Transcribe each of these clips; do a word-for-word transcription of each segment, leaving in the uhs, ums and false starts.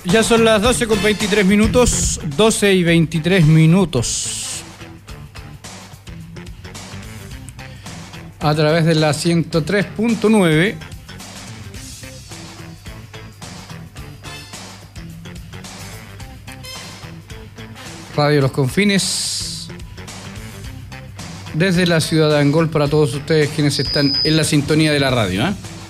Ya son las doce con veintitrés minutos, doce y veintitrés minutos. A través de la ciento tres punto nueve. Radio Los Confines. Desde la ciudad de Angol para todos ustedes quienes están en la sintonía de la radio, ¿eh?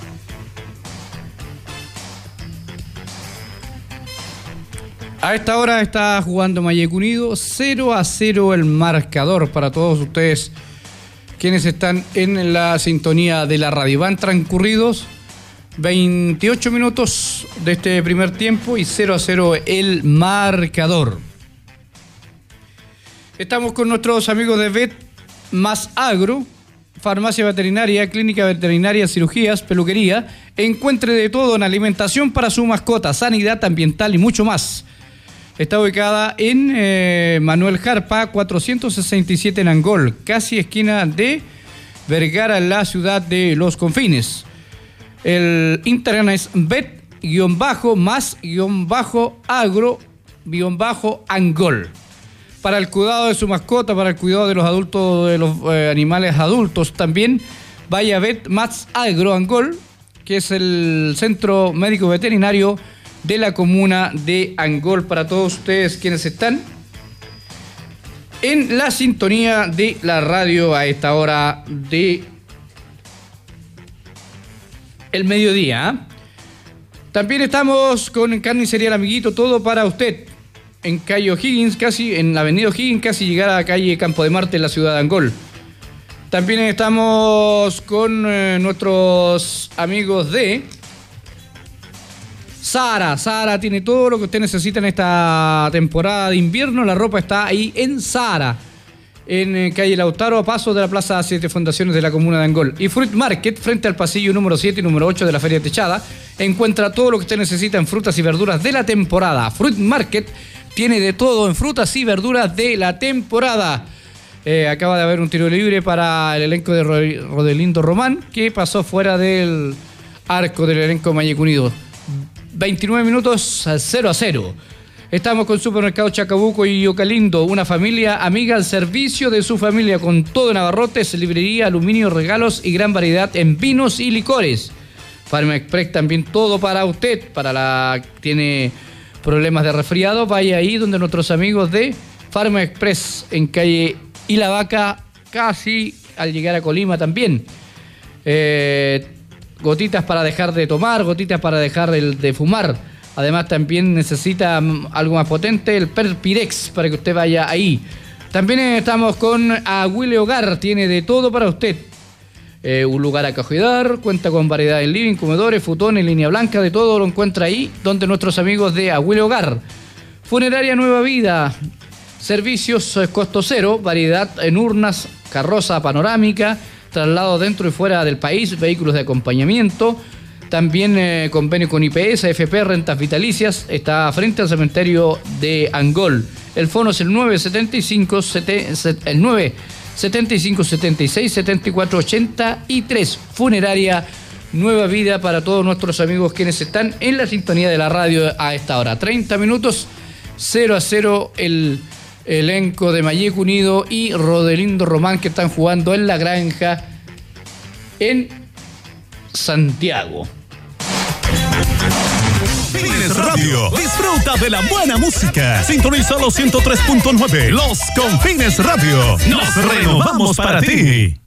A esta hora está jugando Mayeco Unido, cero a cero el marcador para todos ustedes quienes están en la sintonía de la radio. Van transcurridos veintiocho minutos de este primer tiempo y cero a cero el marcador. Estamos con nuestros amigos de Vet Más Agro, farmacia veterinaria, clínica veterinaria, cirugías, peluquería. Encuentre de todo en alimentación para su mascota, sanidad ambiental y mucho más. Está ubicada en eh, Manuel Jarpa, cuatrocientos sesenta y siete en Angol, casi esquina de Vergara, en la ciudad de Los Confines. El Instagram es vet-más-agro-angol. Para el cuidado de su mascota, para el cuidado de los adultos, de los eh, animales adultos también, vaya a Vet Más Agro Angol, que es el centro médico veterinario de la comuna de Angol, para todos ustedes quienes están en la sintonía de la radio a esta hora de el mediodía. ¿eh? También estamos con Carnicería El Amiguito, todo para usted, en calle O'Higgins, casi en la avenida O'Higgins, casi llegar a la calle Campo de Marte en la ciudad de Angol. También estamos con eh, nuestros amigos de Sara. Sara tiene todo lo que usted necesita en esta temporada de invierno. La ropa está ahí en Sara, en eh, calle Lautaro, a paso de la Plaza Siete Fundaciones de la comuna de Angol. Y Fruit Market, frente al pasillo número siete y número ocho de la Feria Techada, encuentra todo lo que usted necesita en frutas y verduras de la temporada. Fruit Market tiene de todo en frutas y verduras de la temporada. Eh, acaba de haber un tiro libre para el elenco de Rodelindo Román, que pasó fuera del arco del elenco Mayeco Unido. veintinueve minutos, cero a cero. Estamos con Supermercado Chacabuco y Ocalindo, una familia amiga al servicio de su familia, con todo en abarrotes, librería, aluminio, regalos y gran variedad en vinos y licores. Farma Express también todo para usted, para la tiene problemas de resfriado, vaya ahí donde nuestros amigos de Farma Express, en calle Y la Vaca, casi al llegar a Colima también. Eh... Gotitas para dejar de tomar, gotitas para dejar de fumar. Además también necesita algo más potente, el Perpirex, para que usted vaya ahí. También estamos con Agüile Hogar, tiene de todo para usted. Eh, un lugar acogedor, cuenta con variedad de living, comedores, futones, línea blanca, de todo lo encuentra ahí, donde nuestros amigos de Agüile Hogar. Funeraria Nueva Vida, servicios costo cero, variedad en urnas, carroza panorámica, traslado dentro y fuera del país, vehículos de acompañamiento, también eh, convenio con I P S, A F P, rentas vitalicias, está frente al cementerio de Angol. El fono es el nueve setenta y cinco, el nueve setenta y cinco setenta y seis setenta y cuatro ochenta y tres. Funeraria Nueva Vida para todos nuestros amigos quienes están en la sintonía de la radio a esta hora. treinta minutos, cero a cero el elenco de Mayeco Unido y Rodelindo Román, que están jugando en la granja en Santiago. Confines Radio, disfruta de la buena música. Sintoniza los ciento tres punto nueve, Los Confines Radio. Nos renovamos para ti.